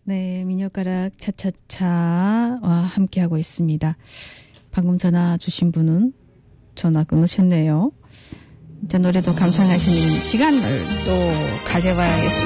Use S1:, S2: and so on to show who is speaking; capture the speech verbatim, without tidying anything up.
S1: 네, 민요가락 차차차와 함께하고 있습니다. 방금 전화 주신 분은 전화 끊으셨네요. 자, 노래도 감상하시는 시간을 또 가져봐야겠습니다.